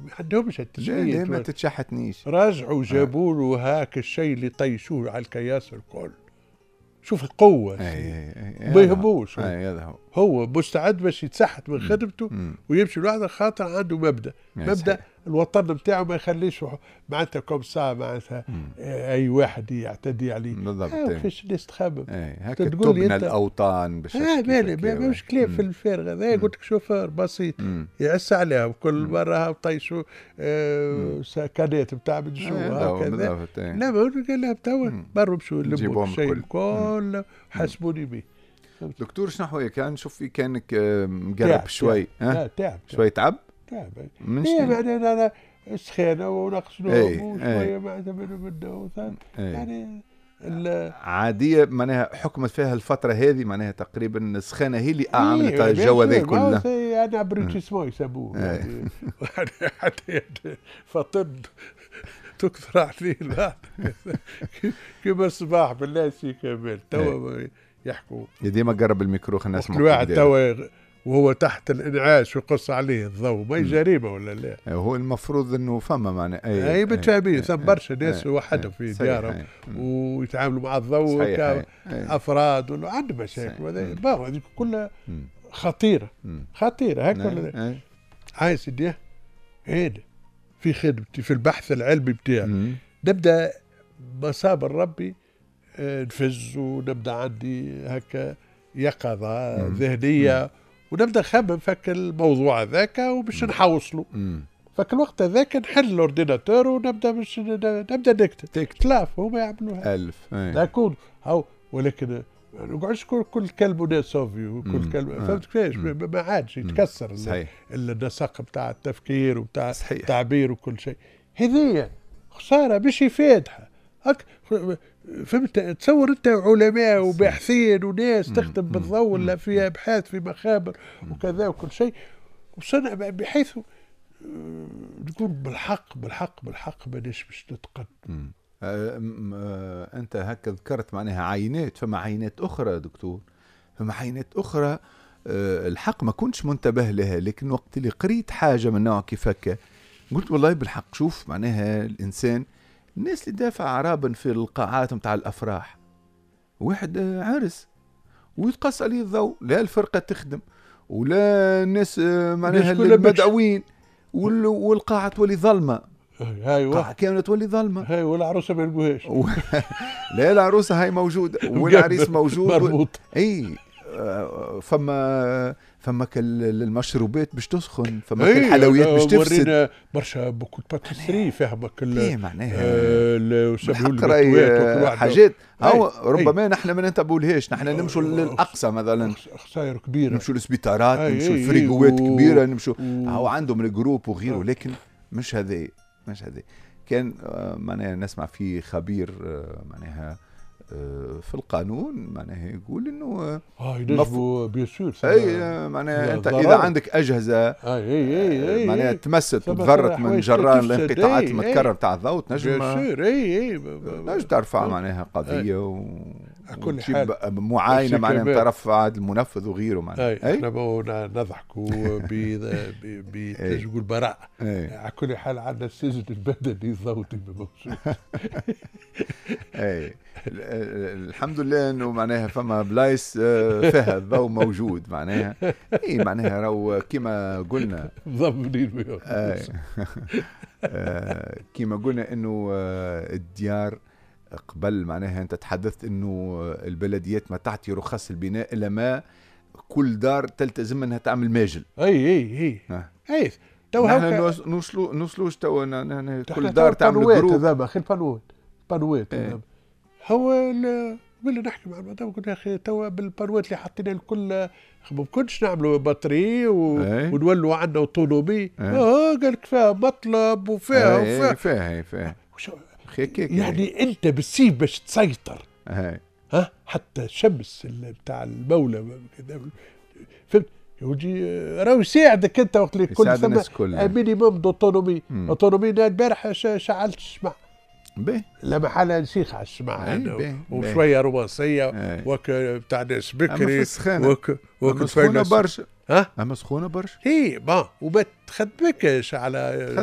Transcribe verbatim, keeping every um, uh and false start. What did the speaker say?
ما عندهمش التشحيت. لا ما تتشحتنيش. رجعوا جابوا له هاك الشيء اللي طيشوه على الكياس الكل. شوف القوة. ما يهموش. هو. هو مستعد باش يتسحت من خدمته ويمشي لوحده خاطر عنده مبدأ. مبدأ الوطن نتاعو ما يخليش معناتها كم ساعة معناتها أي واحد يعتدي عليه. بالضبط. كيفاش الناس تخمم. هكا تبنى الأوطان باش. اه بالي مش كلام في الفارغ هذا. قلت لك شوفير بسيط يعس عليها وكل مرة طيشوا آه سكنات نتاع من جوا هكذا. لا ما قال لها توا بروا مشوا يلموا الشيء الكل حاسبوني به. دكتور شنو حوالي كان نشوف في كانك مقرب شوي. ها تعب شوي تعب تعب. من ايه يعني انا سخانه ونقص نوم وشويه معناتها منه يعني عاديه معناها حكمت فيها الفتره هذه معناها تقريبا السخانه هي اللي عملت الجو هذا كله. انا بريتشسمون يسموه يعني حتى فطن تكثر عليه كيما الصباح بالله سي كمال توا يحكوا ديما قرب الميكرو خلينا نسمع. كل واحد توا وهو تحت الانعاش ويقص عليه الضوء ما جريمه ولا لا. هو المفروض انه فما معنى اي اي متفاهمين ثم برشا ناس وحدهم في ديارهم ويتعاملوا مع الضوء كافراد ولا عندهم مشاكل وهذا هذيك كلها خطيره خطيره هكا ولا عايز سيدي هنا في خدمتي في البحث العلمي بتاعي نبدا مصاب ربي نفز ونبدا عندي هكا يقظه ذهنيه ونبدا نخمم فك الموضوع هذاك وباش نحوصلوا. فك الوقت هذاك نحل الاورديناتور ونبدا باش نبدا نكتب تلاف هما يعملوها ألف نكون هاو. ولكن ما نقعدش كل كلمه سوفي وكل كلمه فهمت كيفاش ما عادش يتكسر النسق نتاع التفكير وتاع التعبير وكل شيء. هذه خساره باش يفيدها هك فهمت. تصور انت علماء وباحثين وناس تخدم بالضوء ولا في ابحاث في مخابر وكذا وكل شيء وصنع بحيث نقول بالحق بالحق بالحق ماناش باش نتقدم. انت هكا ذكرت معناها عينات. فما عينات اخرى دكتور فما عينات اخرى أه الحق ما كنتش منتبه لها. لكن وقت اللي قريت حاجه من نوع كيف هكا قلت والله بالحق شوف معناها الانسان الناس اللي دافع عرابا في القاعات متاع الافراح واحد عرس ويتقص عليه الضوء لا الفرقه تخدم ولا الناس معناها المدعوين والقاعه تولي ظلمه. ايوه كانت تولي ظلمه. هاي والعروسه ما نلقوهاش. لا العروسه هاي موجوده والعريس موجود. اي فما فما المشروبات باش تسخن فما الحلويات باش تفسد. برشا بوكو باتيسري فيها كل ايه معناها آه حاجات او ربما نحن ما ننتبهولهاش. نحن نمشوا للاقصى مثلا خسائر كبيره نمشوا للسبيطارات نمشوا الفريقوات كبيره نمشوا هاو عندهم الجروب وغيره. لكن مش هذا مش هذا كان معناها نسمع فيه خبير معناها في القانون معناها يقول انه اه ينجموا بيسور اي معناها انت اذا عندك اجهزه اي اي اي معناها تمست وتضرت من جران الانقطاعات المتكرره تاع الضوء تنجم بيسور اي اي نجم ترفع معناها قضيه و كل حال معاينه معناها من طرف المنفذ وغيره معناها. اي احنا نضحكوا بتقول براء على كل حال عندنا السجن البدني الضوئي موجود. اي الحمد لله انه معناها فما بلايص فيها الضوء موجود معناها. اي معناها راهو كيما قلنا ضمنين كيما قلنا انه الديار قبل معناها انت تحدثت انه البلديات ما تعطي رخص البناء الا ما كل دار تلتزم انها تعمل ماجل. اي اي اي اي تو هكا نوصلوا نوصلوش تو كل دار تعمل جروب هذا اخي البانوات البانوات هو ولا نحكي مع المدام قلت يا اخي توا بالبانوات اللي حطينا الكل ما كنتش نعملوا بطاري و... ونولوا عندنا اوتونومي. اه قال لك فيها مطلب وفيها وفيها فيها فيها يعني انت بالسيف باش تسيطر. هاي ها حتى شمس بتاع المولى كذا فهمت يجي راهو يساعدك انت وقت اللي كل ثم مينيموم دوتونومي. اوتونومي البارح شعلت الشمع باهي لا محل نسيخ على الشمع وشويه رومانسيه وك بتاع ناس بكري وك وك سخونه برشا. ها اما سخونه برشا اي با وما تخدمكش على